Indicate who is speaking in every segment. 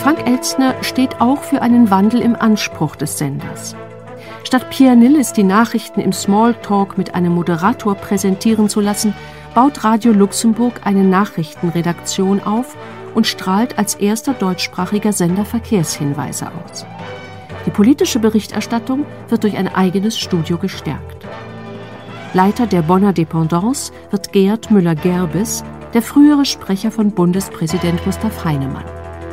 Speaker 1: Frank Elstner steht auch für einen Wandel im Anspruch des Senders. Statt Pierre Nilles die Nachrichten im Smalltalk mit einem Moderator präsentieren zu lassen, baut Radio Luxemburg eine Nachrichtenredaktion auf und strahlt als erster deutschsprachiger Sender Verkehrshinweise aus. Die politische Berichterstattung wird durch ein eigenes Studio gestärkt. Leiter der Bonner Dependance wird Gerd Müller-Gerbes, der frühere Sprecher von Bundespräsident Gustav Heinemann.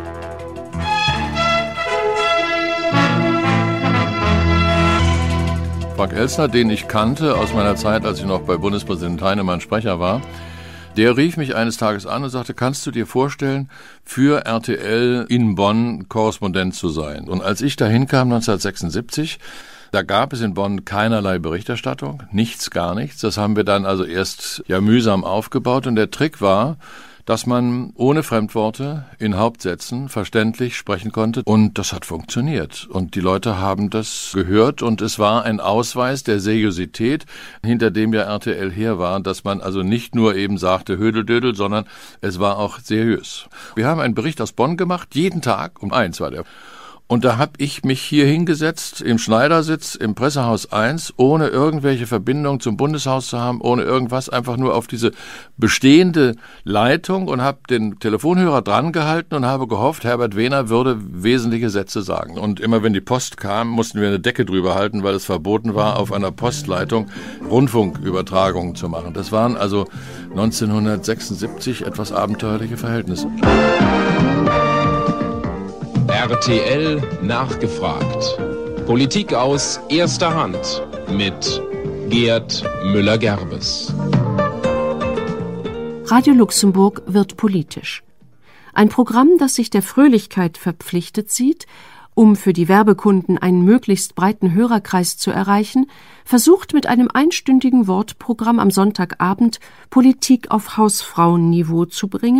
Speaker 2: Frank Elstner, den ich kannte aus meiner Zeit, als ich noch bei Bundespräsident Heinemann Sprecher war, der rief mich eines Tages an und sagte, kannst du dir vorstellen, für RTL in Bonn Korrespondent zu sein? Und als ich da hinkam 1976, da gab es in Bonn keinerlei Berichterstattung, nichts, gar nichts. Das haben wir dann also erst mühsam aufgebaut. Und der Trick war, dass man ohne Fremdworte in Hauptsätzen verständlich sprechen konnte. Und das hat funktioniert. Und die Leute haben das gehört. Und es war ein Ausweis der Seriosität, hinter dem ja RTL her war, dass man also nicht nur eben sagte Hödeldödel, sondern es war auch seriös. Wir haben einen Bericht aus Bonn gemacht, jeden Tag um 1 war der. Und da habe ich mich hier hingesetzt, im Schneidersitz, im Pressehaus 1, ohne irgendwelche Verbindung zum Bundeshaus zu haben, ohne irgendwas, einfach nur auf diese bestehende Leitung und habe den Telefonhörer dran gehalten und habe gehofft, Herbert Wehner würde wesentliche Sätze sagen. Und immer wenn die Post kam, mussten wir eine Decke drüber halten, weil es verboten war, auf einer Postleitung Rundfunkübertragungen zu machen. Das waren also 1976 etwas abenteuerliche Verhältnisse.
Speaker 3: RTL nachgefragt. Politik aus erster Hand mit Gerd Müller-Gerbes.
Speaker 1: Radio Luxemburg wird politisch. Ein Programm, das sich der Fröhlichkeit verpflichtet sieht, um für die Werbekunden einen möglichst breiten Hörerkreis zu erreichen, versucht mit einem einstündigen Wortprogramm am Sonntagabend Politik auf Hausfrauenniveau zu bringen